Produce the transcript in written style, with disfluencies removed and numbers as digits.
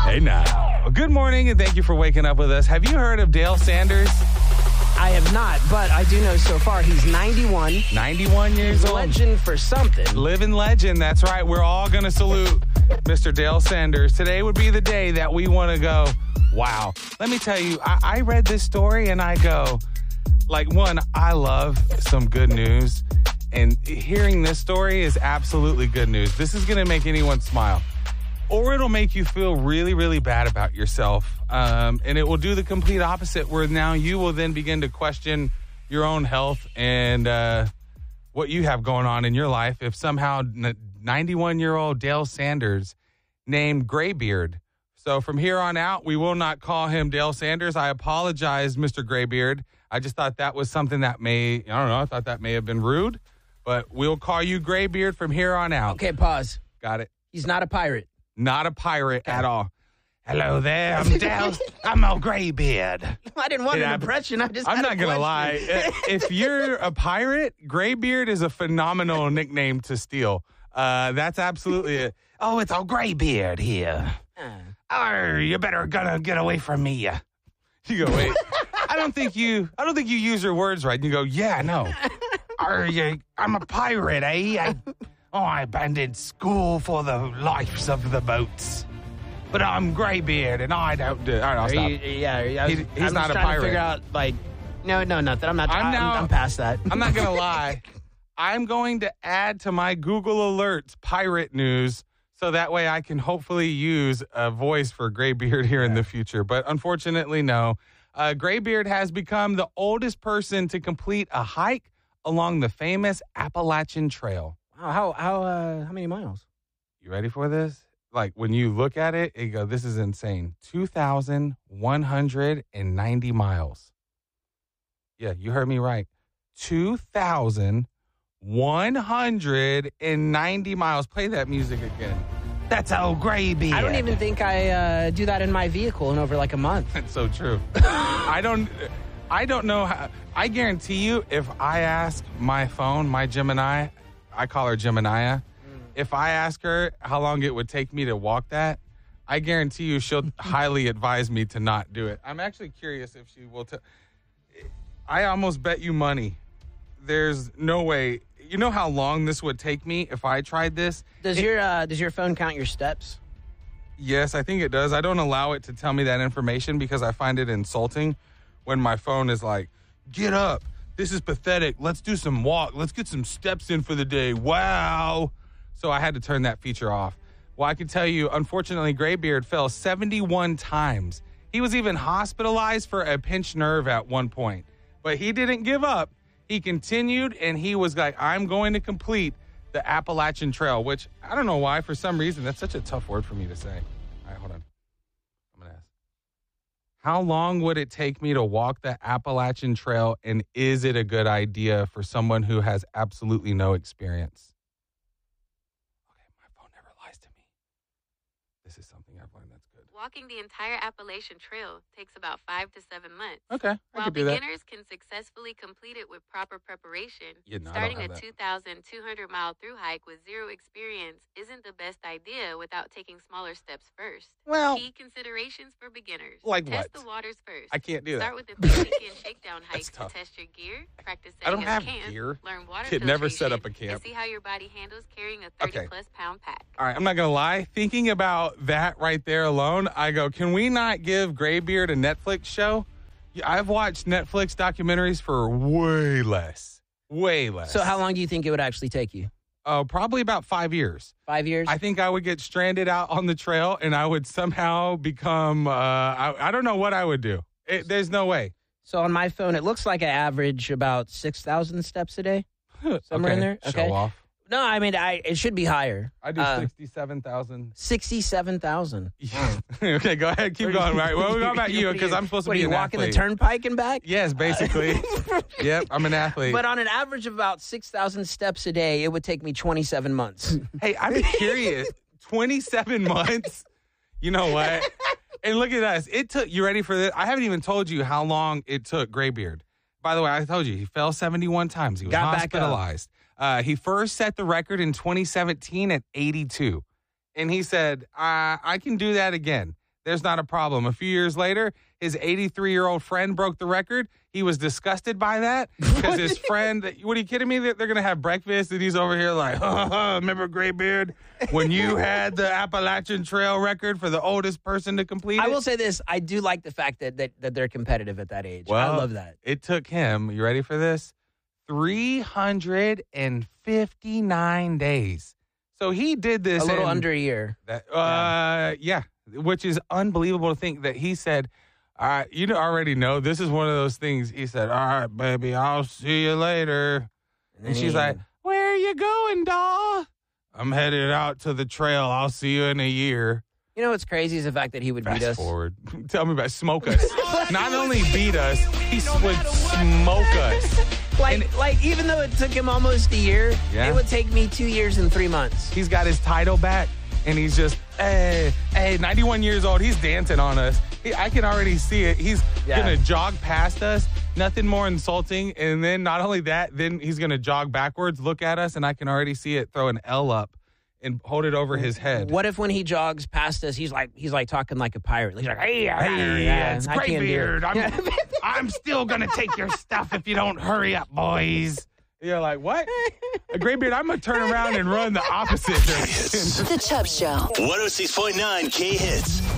Hey, now. Well, good morning, and thank you for waking up with us. Have you heard of Dale Sanders? I have not, but I do know so far he's 91. 91 years old. Legend for something. Living legend, that's right. We're all going to salute Mr. Dale Sanders. Today would be the day that we want to go, wow. Let me tell you, I read this story and I go, I love some good news. And hearing this story is absolutely good news. This is going to make anyone smile. Or it'll make you feel really, really bad about yourself. And it will do the complete opposite, where now you will then begin to question your own health and what you have going on in your life if somehow 91-year-old Dale Sanders named Graybeard. So from here on out, we will not call him Dale Sanders. I apologize, Mr. Graybeard. I just thought that was something that I thought that may have been rude. But we'll call you Graybeard from here on out. Okay, pause. Got it. He's not a pirate. Not a pirate at all. Hello there, I'm Dale. I'm a Graybeard. I didn't want an impression. I'm not going to lie. If you're a pirate, Graybeard is a phenomenal nickname to steal. That's absolutely it. Oh, it's a Graybeard here. Oh, you better gonna get away from me. You go, wait. I don't think you use your words right. You go, yeah, no. I'm a pirate, eh? I abandoned school for the lives of the boats. But I'm Graybeard, and I don't do it. All right, I'll stop. He's not a pirate. Figure out, no, nothing. I'm past that. I'm not going to lie. I'm going to add to my Google Alerts pirate news so that way I can hopefully use a voice for Graybeard here in the future. But unfortunately, no. Graybeard has become the oldest person to complete a hike along the famous Appalachian Trail. Wow, how many miles? You ready for this? When you look at it, you go, this is insane. 2,190 miles. Yeah, you heard me right. 2,190 miles. Play that music again. That's old Graybeard. I don't even think I do that in my vehicle in over a month. That's so true. I don't know how. I guarantee you, if I ask my phone, my Gemini, I call her Gemini. If I ask her how long it would take me to walk that, I guarantee you she'll highly advise me to not do it. I'm actually curious if she will. I almost bet you money. There's no way. You know how long this would take me if I tried this? Does your phone count your steps? Yes, I think it does. I don't allow it to tell me that information because I find it insulting when my phone is like, get up. This is pathetic. Let's do some walk. Let's get some steps in for the day. Wow. So I had to turn that feature off. Well, I can tell you, unfortunately, Graybeard fell 71 times. He was even hospitalized for a pinched nerve at one point. But he didn't give up. He continued, and he was like, I'm going to complete the Appalachian Trail, which I don't know why. For some reason, that's such a tough word for me to say. All right, hold on. I'm going to ask. How long would it take me to walk the Appalachian Trail, and is it a good idea for someone who has absolutely no experience? Okay, my phone never lies to me. This is something I've learned that's good. Walking the entire Appalachian Trail takes about 5 to 7 months. Okay, I While could do that. beginners can successfully complete it with proper preparation, I starting don't a have that. 2,200-mile through hike with zero experience isn't the best idea without taking smaller steps first. Well, Key considerations for beginners. Like Test what? the waters first. I can't do that. Start with a few weekend shakedown hikes to tough. test your gear, practice I don't setting up have camp, gear. learn water Could never set up a filtration, camp. and see how your body handles carrying a Okay. 30-plus pound pack. All right, I'm not going to lie. Thinking about that right there alone, I go, can we not give Graybeard a Netflix show? Yeah, I've watched Netflix documentaries for way less. Way less. So how long do you think it would actually take you? Probably about 5 years. 5 years? I think I would get stranded out on the trail and I would somehow become, I don't know what I would do. There's no way. So on my phone, it looks like I average about 6,000 steps a day. Somewhere in there. Okay. Show off. No, I mean, it should be higher. I do 67,000. 67,000. Okay, go ahead. Keep going. Right. Well, what about you? Because I'm supposed to be an walking athlete. the turnpike and back? Yes, basically. Yep, I'm an athlete. But on an average of about 6,000 steps a day, it would take me 27 months. Hey, I'm curious. 27 months? You know what? And look at us. It took, you ready for this? I haven't even told you how long it took Graybeard. By the way, I told you, he fell 71 times. He was Got back up. hospitalized. He first set the record in 2017 at 82. And he said, I can do that again. There's not a problem. A few years later, his 83-year-old friend broke the record. He was disgusted by that because his friend, what are you kidding me? They're going to have breakfast and he's over here like, remember Graybeard when you had the Appalachian Trail record for the oldest person to complete it? I will say this. I do like the fact that they're competitive at that age. Well, I love that. It took him, you ready for this? 359 days. So he did this A little in- under a year. Yeah, which is unbelievable to think that he said, all right, you already know this is one of those things. He said, all right, baby, I'll see you later. And she's like, where are you going, doll? I'm headed out to the trail. I'll see you in a year. You know what's crazy is the fact that he would beat us. Fast forward. Tell me about it. Smoke us. Not only beat us, he would smoke us. Like even though it took him almost a year, Yeah. it would take me 2 years and 3 months. He's got his title back, and he's just, hey, 91 years old. He's dancing on us. I can already see it. He's going to jog past us. Nothing more insulting. And then not only that, then he's going to jog backwards, look at us, and I can already see it throw an L up and hold it over his head. What if when he jogs past us, he's like talking like a pirate? He's like, hey, It's I can't do it. Graybeard. I'm still going to take your stuff if you don't hurry up, boys. You're like, what? Graybeard, I'm going to turn around and run the opposite direction. The Chubb Show. 106.9 K-Hits.